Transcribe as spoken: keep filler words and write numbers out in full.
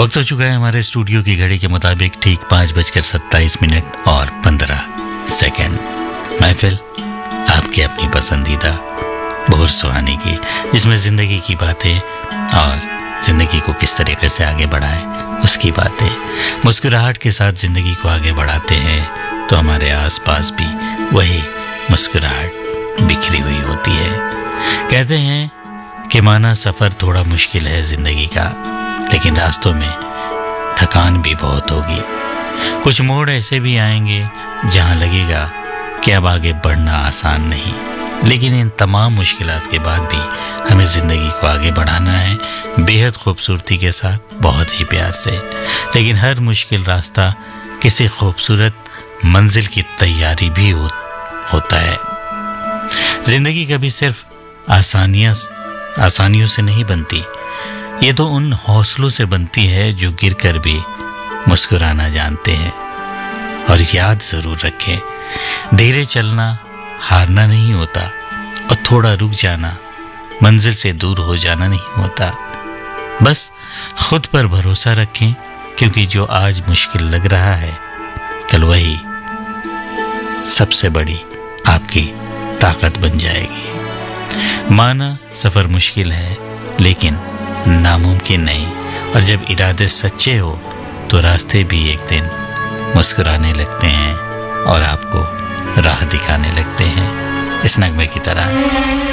वक्त हो चुका है हमारे स्टूडियो की घड़ी के मुताबिक ठीक पाँच बजकर सत्ताईस मिनट और पंद्रह सेकेंड। महफिल आपकी अपनी पसंदीदा बहुत सुहानी की, जिसमें ज़िंदगी की बातें और ज़िंदगी को किस तरीके से आगे बढ़ाएं उसकी बातें। मुस्कुराहट के साथ ज़िंदगी को आगे बढ़ाते हैं तो हमारे आसपास भी वही मुस्कुराहट बिखरी हुई होती है। कहते हैं कि माना सफ़र थोड़ा मुश्किल है ज़िंदगी का, लेकिन रास्तों में थकान भी बहुत होगी। कुछ मोड़ ऐसे भी आएंगे जहां लगेगा कि अब आगे बढ़ना आसान नहीं, लेकिन इन तमाम मुश्किलात के बाद भी हमें ज़िंदगी को आगे बढ़ाना है बेहद खूबसूरती के साथ, बहुत ही प्यार से। लेकिन हर मुश्किल रास्ता किसी खूबसूरत मंजिल की तैयारी भी हो, होता है। ज़िंदगी कभी सिर्फ आसानियाँ आसानियों से नहीं बनती, ये तो उन हौसलों से बनती है जो गिर कर भी मुस्कुराना जानते हैं। और याद ज़रूर रखें, धीरे चलना हारना नहीं होता, और थोड़ा रुक जाना मंजिल से दूर हो जाना नहीं होता। बस खुद पर भरोसा रखें, क्योंकि जो आज मुश्किल लग रहा है कल वही सबसे बड़ी आपकी ताकत बन जाएगी। माना सफ़र मुश्किल है लेकिन नामुमकिन नहीं, और जब इरादे सच्चे हो तो रास्ते भी एक दिन मुस्कुराने लगते हैं और आपको राह दिखाने लगते हैं, इस नगमे की तरह।